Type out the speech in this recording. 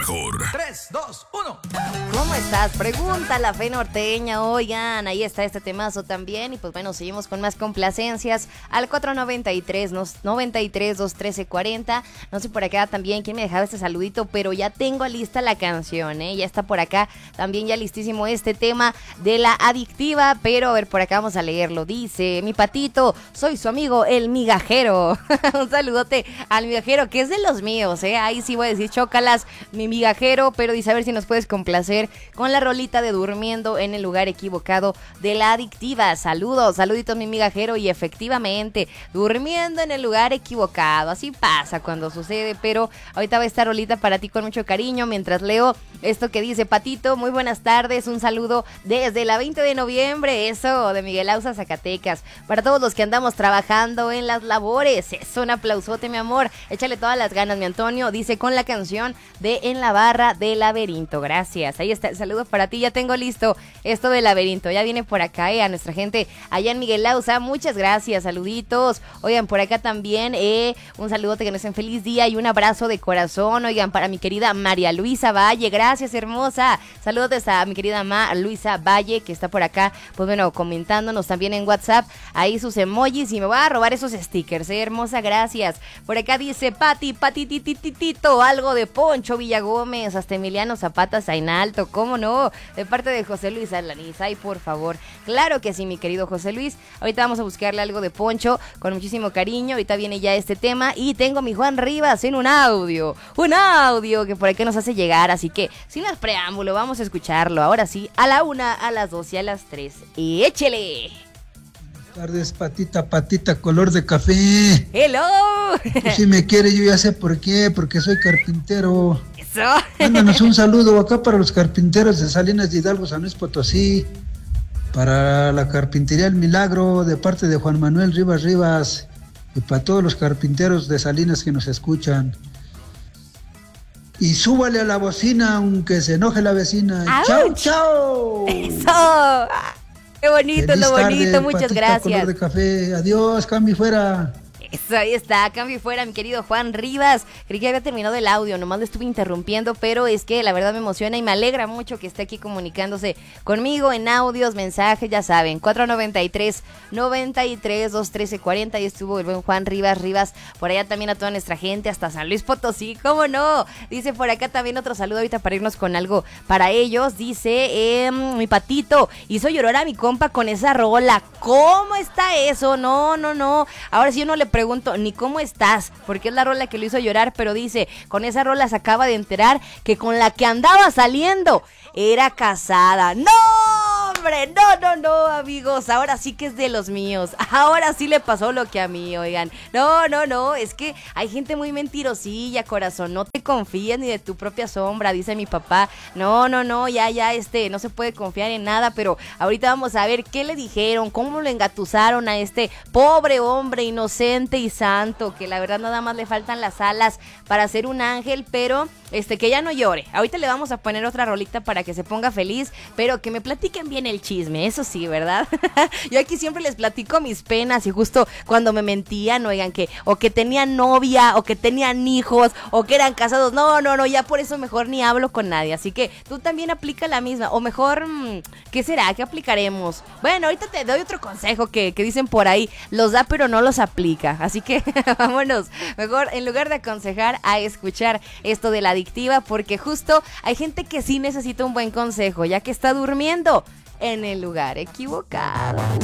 mejor. 3, 2, 1. ¿Cómo estás? Pregunta la Fe Norteña. Oigan, ahí está este temazo también. Y pues bueno, seguimos con más complacencias al 493-213-40. No sé por acá también quién me dejaba este saludito, pero ya tengo lista la canción, ¿eh? Ya está por acá también ya listísimo este tema de la adictiva. Pero a ver, por acá vamos a leerlo. Dice, mi patito, soy su amigo el migajero. Un saludote al migajero, que es de los míos, ¿eh? Ahí sí voy a decir chócalas, mi migajero. Pero dice, a ver si nos puedes complacer con la rolita de Durmiendo en el lugar equivocado de la adictiva. Saludos, saluditos mi migajero. Y efectivamente, durmiendo en el lugar equivocado. Así pasa cuando sucede, pero ahorita va esta rolita para ti con mucho cariño mientras leo esto que dice Patito. Muy buenas tardes, un saludo desde la 20 de noviembre, eso, de Miguel Ausa, Zacatecas. Para todos los que andamos trabajando en las labores, eso, un aplausote mi amor. Échale todas las ganas mi Antonio, dice con la canción de En la barra del laberinto. Gracias, ahí está el saludo para ti. Ya tengo listo esto del laberinto, ya viene por acá, a nuestra gente allá en Miguel Ausa, muchas gracias, saluditos. Oigan, por acá también un saludote, que nos den feliz día y un abrazo de corazón. Oigan, para mi querida María Luisa Valle, gracias hermosa, saludos a mi querida Luisa Valle, que está por acá, pues bueno, comentándonos también en WhatsApp, ahí sus emojis, y me va a robar esos stickers, hermosa, gracias. Por acá dice Patitititito, algo de Poncho Villagómez, hasta Emiliano Zapata Zainalto, cómo no, de parte de José Luis Alaniz. Ay, por favor, claro que sí, mi querido José Luis. Ahorita vamos a buscarle algo de Poncho con muchísimo cariño. Ahorita viene ya este tema y tengo a mi Juan Rivas en un audio que por aquí nos hace llegar, así que sin más preámbulo vamos a escucharlo ahora sí, a la 1, a las 2 y a las 3. Y échele. Buenas tardes, patita, color de café. Hello. Pues si me quiere, yo ya sé por qué, porque soy carpintero. Eso. Mándanos un saludo acá para los carpinteros de Salinas de Hidalgo, San Luis Potosí, para la carpintería El Milagro, de parte de Juan Manuel Rivas, y para todos los carpinteros de Salinas que nos escuchan. Y súbale a la bocina, aunque se enoje la vecina. ¡Auch! ¡Chao, chao! Eso. Qué bonito, Feliz lo bonito, tarde, muchas patita, gracias. color de café. Adiós, cambio fuera. Eso, ahí está, cambio fuera, mi querido Juan Rivas. Creí que había terminado el audio, nomás lo estuve interrumpiendo, pero es que la verdad me emociona y me alegra mucho que esté aquí comunicándose conmigo en audios, mensajes, ya saben, 493-213-40, y estuvo el buen Juan Rivas, por allá también a toda nuestra gente, hasta San Luis Potosí, ¿cómo no? Dice por acá también otro saludo ahorita para irnos con algo para ellos, dice, mi Patito, hizo llorar a mi compa con esa rola, ¿cómo está eso? No, ahora sí yo no le pregunto ni cómo estás, porque es la rola que lo hizo llorar, pero dice, con esa rola se acaba de enterar que con la que andaba saliendo era casada. ¡No, hombre! No, amigos, ahora sí que es de los míos, ahora sí le pasó lo que a mí, oigan. No, es que hay gente muy mentirosilla, corazón, no te confíes ni de tu propia sombra, dice mi papá. No, ya, no se puede confiar en nada, pero ahorita vamos a ver qué le dijeron, cómo lo engatusaron a este pobre hombre inocente y santo, que la verdad nada más le faltan las alas para ser un ángel, pero que ya no llore. Ahorita le vamos a poner otra rolita para que se ponga feliz, pero que me platiquen bien el chisme, eso sí, ¿verdad? Yo aquí siempre les platico mis penas, y justo cuando me mentían, oigan, que o que tenían novia, o que tenían hijos, o que eran casados, no, ya por eso mejor ni hablo con nadie, así que tú también aplica la misma, o mejor, ¿qué será? ¿Qué aplicaremos? Bueno, ahorita te doy otro consejo que dicen por ahí, los da pero no los aplica, así que vámonos, mejor en lugar de aconsejar, a escuchar esto de la adictiva, porque justo hay gente que sí necesita un buen consejo, ya que está durmiendo en el lugar equivocado.